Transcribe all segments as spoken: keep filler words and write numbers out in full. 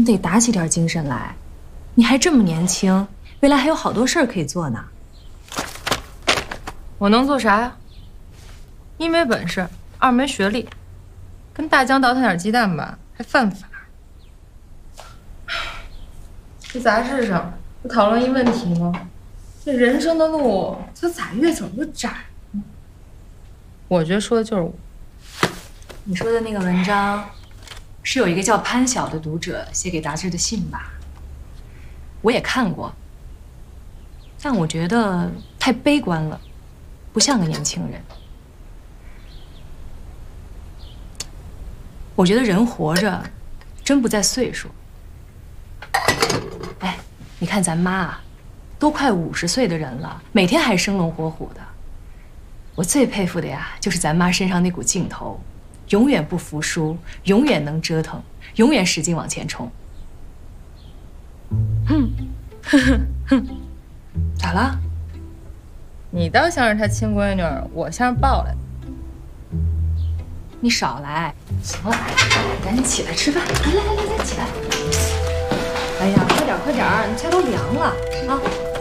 你得打起点精神来。你还这么年轻，未来还有好多事儿可以做呢。 我能做啥呀？一没本事，二没学历，跟大江倒腾点鸡蛋吧，还犯法。这杂志上不讨论一问题吗？这人生的路，它咋越走越窄呢？我觉得说的就是我。 你说的那个文章，是有一个叫潘晓的读者写给杂志的信吧？我也看过，但我觉得太悲观了，不像个年轻人。我觉得人活着，真不在岁数。哎，你看咱妈啊，都快五十岁的人了，每天还生龙活虎的。我最佩服的呀，就是咱妈身上那股劲头，永远不服输，永远能折腾，永远使劲往前冲。哼，哼哼哼，咋了？ 你倒像是他亲闺女，我像是抱来的。 你少来！行了，赶紧起来吃饭。来来来来来，起来！哎呀，快点快点，你菜都凉了啊！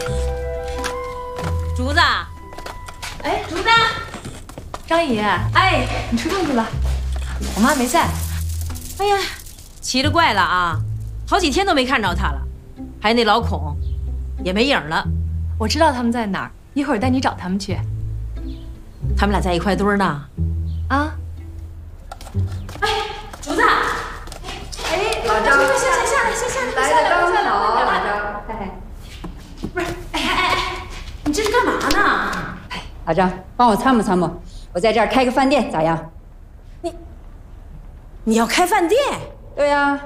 竹子， 哎，竹子，张姨，哎，你吃饭去吧。我妈没在。 哎呀，奇了怪了啊！好几天都没看着他了，还有那老孔，也没影了。 我知道他们在哪儿，一会儿带你找他们去。 他们俩在一块堆儿呢。 啊！ 哎，竹子， 哎，老张，下下下来，下下来， 来的刚好， 老张。 哎， 不是，哎哎哎哎，你这是干嘛呢？ 哎，老张，帮我参谋参谋，我在这儿开个饭店咋样？ 你，你要开饭店？ 对呀。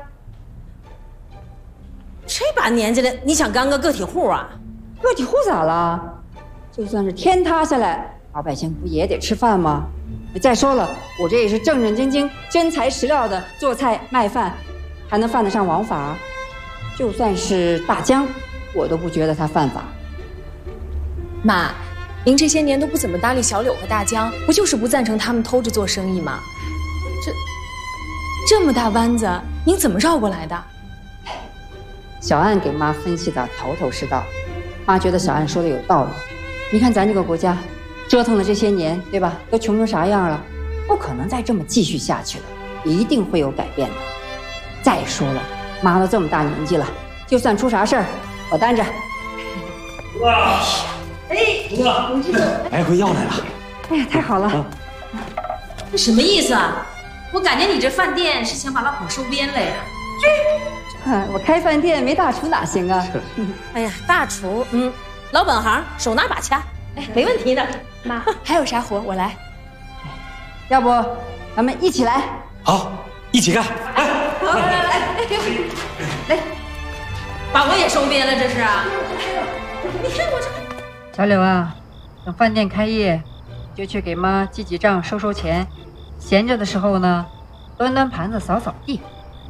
这把年纪了，你想干个个体户啊？ 个体户咋了？就算是天塌下来，老百姓不也得吃饭吗？再说了，我这也是正正经经、真材实料的做菜卖饭，还能犯得上王法？就算是大江，我都不觉得他犯法。 妈，您这些年都不怎么搭理小柳和大江，不就是不赞成他们偷着做生意吗？这这么大弯子，您怎么绕过来的？ 小安给妈分析的头头是道，妈觉得小安说的有道理。你看咱这个国家，折腾了这些年，对吧？都穷成啥样了，不可能再这么继续下去了，一定会有改变的。再说了，妈都这么大年纪了，就算出啥事儿，我担着。 哇！哎，竹子，来回药来了。 哎呀，太好了！啊、 这什么意思啊？我感觉你这饭店是想把老孔收编来呀？ 啊，我开饭店没大厨哪行啊？ 哎呀，大厨，嗯，老本行，手拿把掐，哎，没问题的。 妈，还有啥活我来。 要不咱们一起来？ 好，一起干！来， 好，来来来，来， 把我也收编了，这是啊？你看我这。 小柳啊，等饭店开业，就去给妈记记账、收收钱。闲着的时候呢，端端盘子、扫扫地。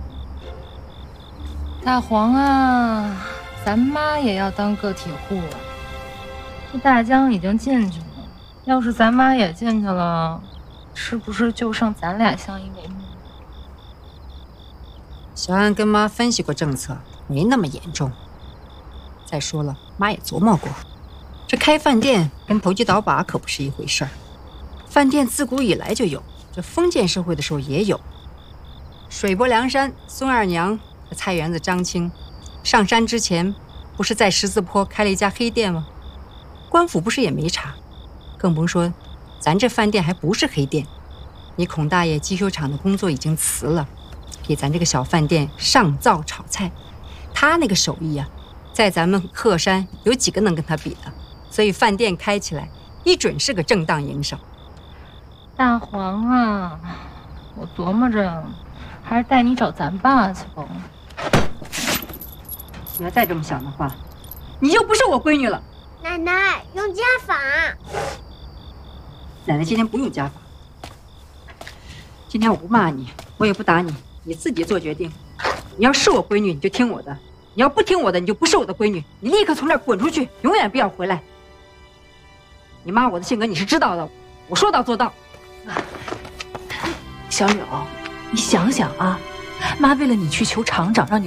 大黄啊，咱妈也要当个体户了。这大江已经进去了，要是咱妈也进去了，是不是就剩咱俩相依为命？ 小安跟妈分析过政策，没那么严重。再说了，妈也琢磨过，这开饭店跟投机倒把可不是一回事儿。饭店自古以来就有，这封建社会的时候也有。水泊梁山，孙二娘。菜园子张青上山之前，不是在十字坡开了一家黑店吗？官府不是也没查，更甭说咱这饭店还不是黑店。你孔大爷机修厂的工作已经辞了，给咱这个小饭店上灶炒菜，他那个手艺啊，在咱们鹤山有几个能跟他比的？所以饭店开起来，一准是个正当营生。 大黄啊，我琢磨着，还是带你找咱爸去吧。 你要再这么想的话，你就不是我闺女了。 奶奶用家法。 奶奶今天不用家法。今天我不骂你，我也不打你，你自己做决定。你要是我闺女，你就听我的；你要不听我的，你就不是我的闺女。你立刻从这儿滚出去，永远不要回来。你妈我的性格你是知道的，我说到做到。 小柳，你想想啊，妈为了你去求厂长，让你